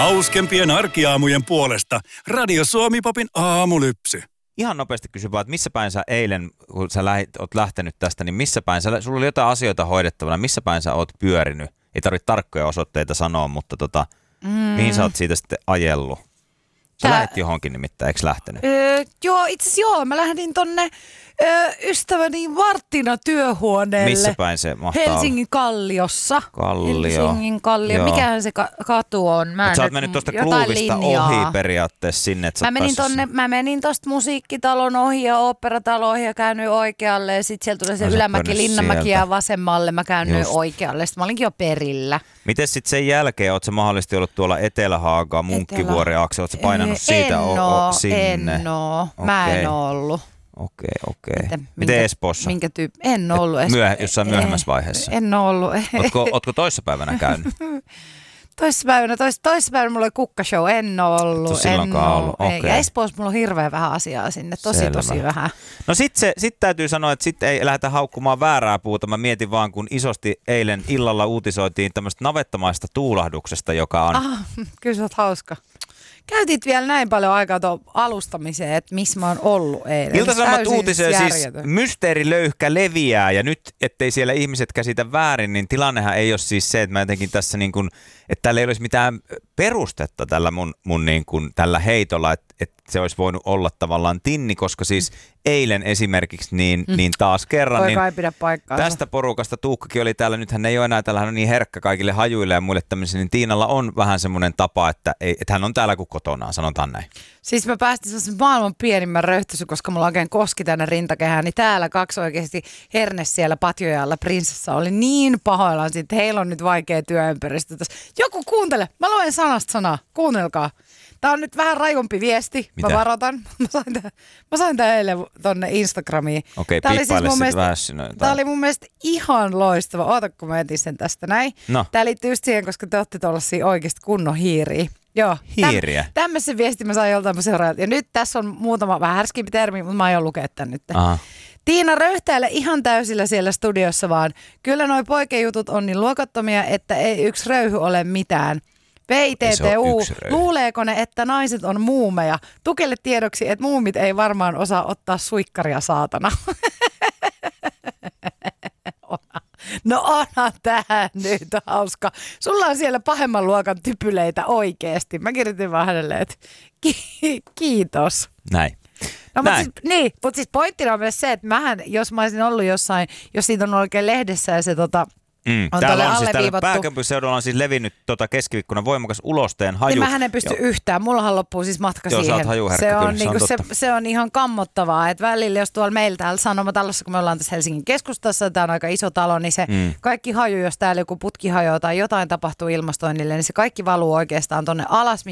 Hauskempien arkiaamujen puolesta Radio Suomi-popin aamulypsy. Ihan nopeasti kysy vaan, että missä päin sä eilen, kun sä oot lähtenyt tästä, niin missä päin, sulla oli jotain asioita hoidettavana, missä päin sä oot pyörinyt? Ei tarvitse tarkkoja osoitteita sanoa, mutta mihin sä oot siitä sitten ajellut? Sä lähdit johonkin nimittäin, eikö lähtenyt? Joo, itse asiassa joo. Mä lähdin tonne ystäväni Marttina työhuoneelle. Missä päin se mahtaa Helsingin Kalliossa. Kallio. Helsingin Kallio. Joo. Mikähän se katu on? Sä oot mennyt tuosta Kluuvista ohi periaatteessa sinne, että Mä menin tosta musiikkitalon ohi ja oopperatalon ohi ja käännyin oikealle. Ja sit sieltä tuli se Ylämäki, Linnanmäki ja vasemmalle. Mä käännyin oikealle. Sitten mä olinkin jo perillä. Miten sitten sen jälkeen, oot sä mahdollisesti ollut tuolla Etelä-Haaga, Munkkivuori-akse, oot sä painanut siitä sinne? Mä en oo ollut. Okei. Miten Espoossa? Minkä tyyppi? En ollut Espoossa. Jossain myöhemmässä vaiheessa? En ollut. Ootko toissapäivänä käynyt? Toissapäivänä mulla oli kukkashow, en ollut. Okay. Ja Espoossa mulla on hirveän vähän asiaa sinne, tosi vähän. No sit täytyy sanoa, että sit ei lähdetä haukkumaan väärää puuta. Mä mietin vaan, kun isosti eilen illalla uutisoitiin tämmöistä navettamaista tuulahduksesta, joka on... Kyllä sä oot hauska. Käytit vielä näin paljon aikaa tuon alustamiseen, että missä mä oon ollut eilen. Ilta-Sanomat uutisoi siis mysteerilöyhkä leviää ja nyt, ettei siellä ihmiset käsitä väärin, niin tilannehan ei ole siis se, että mä jotenkin tässä niin kuin, että täällä ei olisi mitään perustetta tällä mun niin kuin tällä heitolla, että se olisi voinut olla tavallaan tinni, koska siis eilen esimerkiksi niin taas kerran niin ei pidä paikkaansa. Tästä porukasta Tuukkakin oli täällä, nythän ei ole enää täällä, hän on niin herkkä kaikille hajuille ja muille tämmöisiä, niin Tiinalla on vähän semmoinen tapa, että hän on täällä kuin kotonaan, sanotaan näin. Siis mä päästin sellaisen maailman pienimmän röyhtäisyn, koska mulla oikein koski tänne rintakehään, niin täällä kaksi oikeasti hernes siellä patjojalla prinsessa oli niin pahoillaan, että heillä on nyt vaikea työympäristö tässä. Joku kuuntele, mä luen sanasta sanaa, kuunnelkaa. Tää on nyt vähän rajumpi viesti, mä varoitan. Mä sain tää eilen tonne Instagramiin. Okei, piippaile sit vähän sinne. Tää oli mun mielestä ihan loistava. Oota, kun mä etin sen tästä näin. No. Tää liittyy just siihen, koska te ootte tollasia oikeasti kunnon hiiriä. Joo. Hiiriä? Tämmöisen viestin mä sain joltain seuraajalta. Ja nyt tässä on muutama vähän härskimpi termi, mutta mä aion lukea tän nyt. Aha. Tiina röyhtäile ihan täysillä siellä studiossa vaan. Kyllä noi poikejutut on niin luokattomia, että ei yksi röyhy ole mitään. VITTU, luuleeko ne, että naiset on muumeja? Tukelle tiedoksi, että muumit ei varmaan osaa ottaa suikkaria saatana. No onhan tää nyt hauska. Sulla on siellä pahemman luokan typyleitä oikeesti. Mä kirjoitin vaan hänelle, että kiitos. Näin. No, mutta siis pointtina on myös se, että jos mä olisin ollut jossain, jos siitä on oikein lehdessä ja se Täällä on siis täällä pääkaupunkiseudulla on siis levinnyt keskiviikkona voimakas ulosteen haju. Niin mähän en pysty yhtään. Mullahan loppuu siis matka siihen. Se on ihan kammottavaa. Että välillä, jos tuolla meillä täällä Sanomatalossa, kun me ollaan tässä Helsingin keskustassa, tämä on aika iso talo, niin se kaikki haju, jos täällä joku putki hajoaa tai jotain tapahtuu ilmastoinnille, niin se kaikki valuu oikeastaan tonne alas,